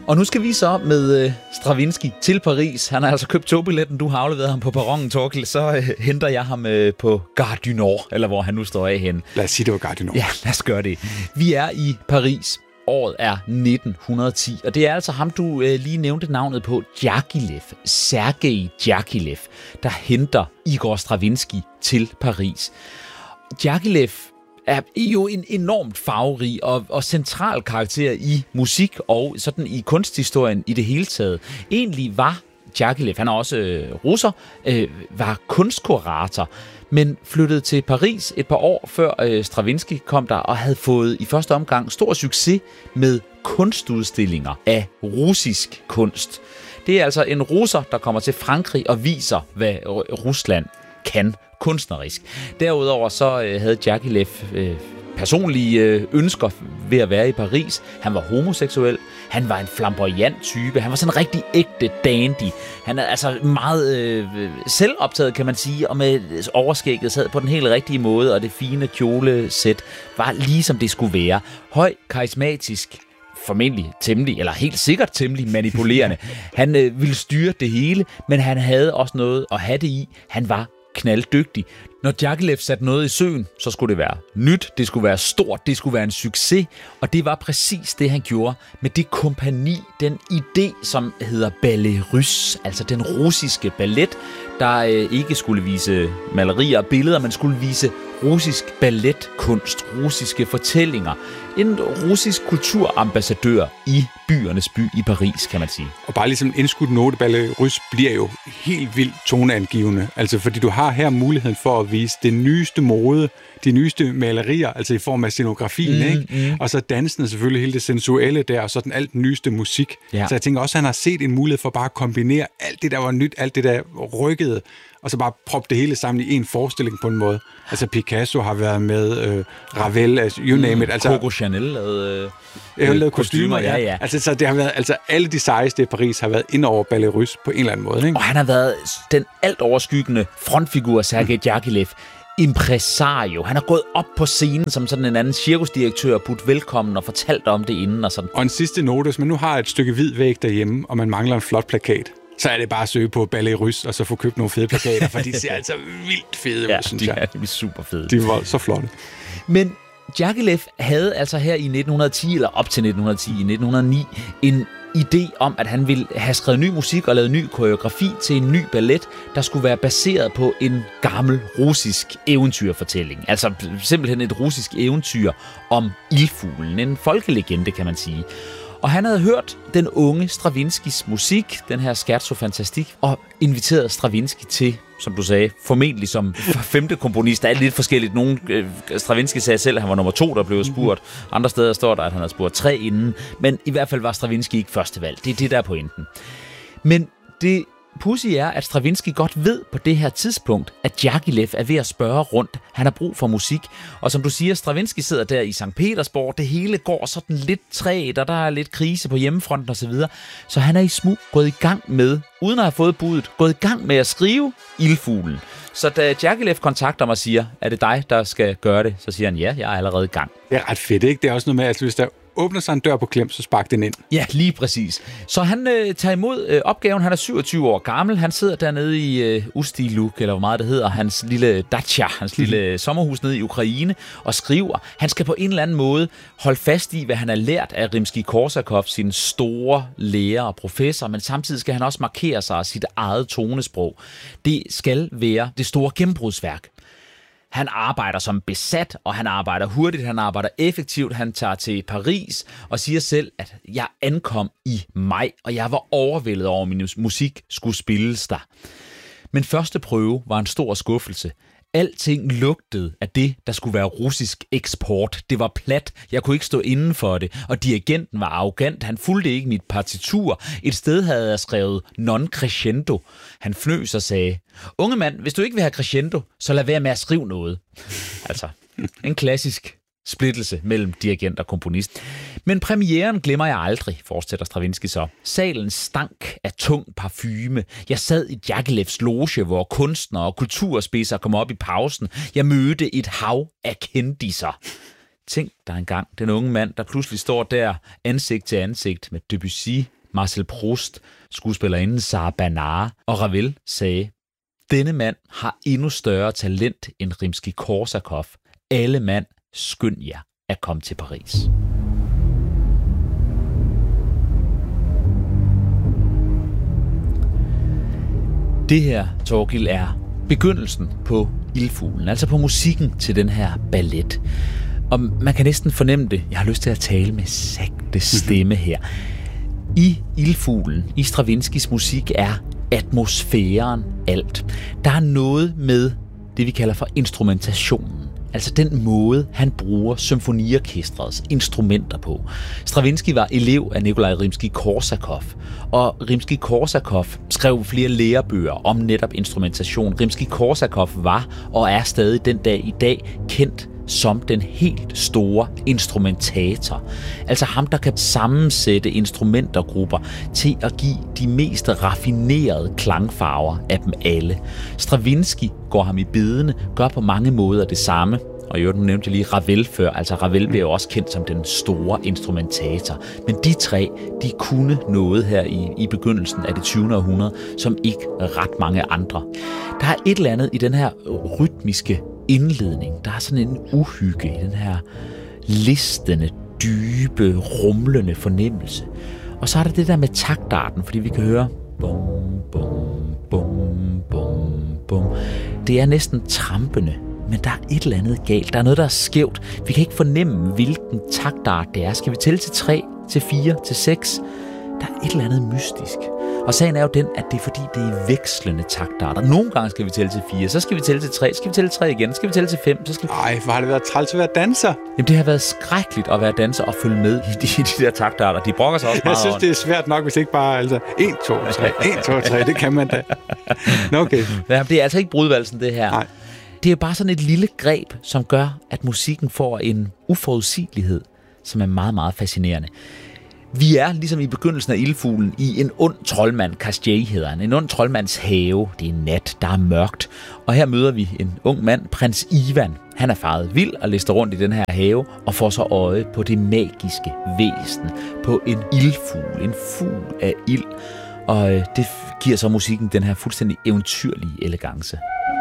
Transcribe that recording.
Og nu skal vi så med Stravinsky til Paris. Han har altså købt togbilletten. Du har afleveret ham på perronen, Torkild. Så henter jeg ham på Gare du Nord, eller hvor han nu står af hen. Lad os sige, det var Gare du Nord. Ja, lad os gøre det. Vi er i Paris. Året er 1910, og det er altså ham, du lige nævnte navnet på, Djagilev, Sergej Djagilev, der henter Igor Stravinsky til Paris. Djagilev er jo en enormt farverig og central karakter i musik og sådan i kunsthistorien i det hele taget. Egentlig var Djagilev, han er også russer, var kunstkurator, men flyttede til Paris et par år før Stravinsky kom der og havde fået i første omgang stor succes med kunstudstillinger af russisk kunst. Det er altså en russer, der kommer til Frankrig og viser, hvad Rusland kan kunstnerisk. Derudover så havde Djagilev personlige ønsker ved at være i Paris. Han var homoseksuel. Han var en flamboyant type. Han var sådan en rigtig ægte dandy. Han er altså meget selvoptaget, kan man sige, og med overskægget sad på den helt rigtige måde, og det fine kjolesæt var lige som det skulle være. Høj, karismatisk, formentlig temmelig, eller helt sikkert temmelig manipulerende. Han ville styre det hele, men han havde også noget at have det i. Han var knalddygtig. Når Djagilev satte noget i søen, så skulle det være nyt, det skulle være stort, det skulle være en succes, og det var præcis det, han gjorde med det kompagni, den idé, som hedder Ballet Russe, altså den russiske ballet, der ikke skulle vise malerier og billeder, men skulle vise russisk balletkunst, russiske fortællinger. En russisk kulturambassadør i byernes by i Paris, kan man sige. Og bare ligesom indskudt note, Ballet Russe bliver jo helt vildt toneangivende. Altså fordi du har her muligheden for at vise det nyeste mode, de nyeste malerier, altså i form af scenografien, ikke? Og så dansen selvfølgelig, hele det sensuelle der, og så den alt nyeste musik. Ja. Så jeg tænker også, at han har set en mulighed for bare at kombinere alt det, der var nyt, alt det, der rykkede, og så bare proppe det hele sammen i en forestilling på en måde. Altså Picasso har været med, Ravel, altså, you name it. Altså, Coco Chanel lavede kostymer, ja. Altså, så det har været, altså alle de sejeste i Paris har været ind over Ballet Russe på en eller anden måde, ikke? Og han har været den alt overskyggende frontfigur, Sergej Djagilev. Impresario. Han har gået op på scenen som sådan en anden cirkusdirektør og budt velkommen og fortalt om det inden og sådan. Og en sidste note, hvis man nu har et stykke hvid væg derhjemme, og man mangler en flot plakat, så er det bare at søge på Ballet Russe, og så få købt nogle fede plakater, for de ser altså vildt fede ud, synes jeg. Ja, de er super fede. De var så flotte. Men Djagilev havde altså her i 1910, eller op til 1910, i 1909, en idé om, at han ville have skrevet ny musik og lavet ny koreografi til en ny ballet, der skulle være baseret på en gammel russisk eventyrfortælling. Altså simpelthen et russisk eventyr om ildfuglen. En folkelegende, kan man sige. Og han havde hørt den unge Stravinskys musik, den her Scherzo Fantastique, og inviteret Stravinsky til, som du sagde, formentlig som femte komponist. Der er lidt forskelligt. Stravinsky sagde selv, at han var nummer 2, der blev spurgt. Andre steder står der, at han havde spurgt 3 inden. Men i hvert fald var Stravinsky ikke første valg. Det er det, der er pointen. Men det pudsige er, at Stravinsky godt ved på det her tidspunkt, at Djagilev er ved at spørge rundt. Han har brug for musik. Og som du siger, Stravinsky sidder der i St. Petersborg. Det hele går sådan lidt træt, og der er lidt krise på hjemmefronten osv. Så han er i smug gået i gang med, uden at have fået budet, gået i gang med at skrive Ildfuglen. Så da Djagilev kontakter mig og siger, er det dig, der skal gøre det? Så siger han, ja, jeg er allerede i gang. Det er ret fedt, ikke? Det er også noget med, at hvis der åbner sig en dør på klem, så spark den ind. Ja, lige præcis. Så han tager imod opgaven. Han er 27 år gammel. Han sidder dernede i Ustiluk, eller hvor meget det hedder, hans lille dacha, hans lille sommerhus nede i Ukraine, og skriver. Han skal på en eller anden måde holde fast i, hvad han har lært af Rimskij-Korsakov, sin store lærer og professor, men samtidig skal han også markere sig af sit eget tonesprog. Det skal være det store gennembrudsværk. Han arbejder som besat, og han arbejder hurtigt, han arbejder effektivt. Han tager til Paris og siger selv, at jeg ankom i maj, og jeg var overvældet over, at min musik skulle spilles der. Men første prøve var en stor skuffelse. Alting lugtede af det, der skulle være russisk eksport. Det var plat. Jeg kunne ikke stå inden for det. Og dirigenten var arrogant. Han fulgte ikke mit partitur. Et sted havde jeg skrevet non crescendo. Han fnøs og sagde, unge mand, hvis du ikke vil have crescendo, så lad være med at skrive noget. Altså, en klassisk splittelse mellem dirigent og komponist. Men premieren glemmer jeg aldrig, fortsætter Stravinsky så. Salen stank af tung parfume. Jeg sad i Djagilevs loge, hvor kunstnere og kulturspidser kom op i pausen. Jeg mødte et hav af kendisser. Tænk dig engang, den unge mand, der pludselig står der ansigt til ansigt med Debussy, Marcel Proust, skuespillerinden Sarah Bernard, og Ravel sagde, denne mand har endnu større talent end Rimskij-Korsakov. Alle mand, skynd jer at komme til Paris. Det her, Torgild, er begyndelsen på Ildfuglen, altså på musikken til den her ballet. Og man kan næsten fornemme det. Jeg har lyst til at tale med sagte stemme her. I Ildfuglen, i Stravinskijs musik, er atmosfæren alt. Der er noget med det, vi kalder for instrumentationen. Altså den måde, han bruger symfoniorkestrets instrumenter på. Stravinskij var elev af Nikolaj Rimskij-Korsakov, og Rimskij-Korsakov skrev flere lærebøger om netop instrumentation. Rimskij-Korsakov var og er stadig den dag i dag kendt som den helt store instrumentator. Altså ham, der kan sammensætte instrumentergrupper til at give de mest raffinerede klangfarver af dem alle. Stravinskij går ham i bedene, gør på mange måder det samme. Og nu nævnte jeg lige Ravel før. Altså Ravel bliver jo også kendt som den store instrumentator. Men de tre, de kunne noget her i begyndelsen af det 20. århundrede, som ikke ret mange andre. Der er et eller andet i den her rytmiske indledning. Der er sådan en uhygge i den her listende, dybe, rumlende fornemmelse. Og så er der det der med taktarten, fordi vi kan høre bum, bum, bum, bum, bum. Det er næsten trampende, men der er et eller andet galt. Der er noget, der er skævt. Vi kan ikke fornemme, hvilken taktart det er. Skal vi tælle til 3, til 4, til 6? Der er et eller andet mystisk. Og sagen er jo den, at det er fordi, det er vekslende taktarter. Nogle gange skal vi tælle til 4, så skal vi tælle til 3, så skal vi tælle til 3 igen, så skal vi tælle til 5, så skal vi... Ej, hvor har det været træls at være danser? Jamen, det har været skrækkeligt at være danser og følge med i de der taktarter. De brokker sig også meget. Jeg synes, det er svært nok, hvis ikke bare 1, 2, 3, 1, 2, 3, det kan man da. Nå, okay. Ja, det er altså ikke brudvalsen, det her. Nej. Det er jo bare sådan et lille greb, som gør, at musikken får en uforudsigelighed, som er meget, meget fascinerende. Vi er, ligesom i begyndelsen af Ildfuglen, i en ond troldmand, Castier hedder han. En ond troldmands have. Det er nat, der er mørkt. Og her møder vi en ung mand, prins Ivan. Han er faret vild og lister rundt i den her have og får så øje på det magiske væsen. På en ildfugl, en fugl af ild. Og det giver så musikken den her fuldstændig eventyrlige elegance.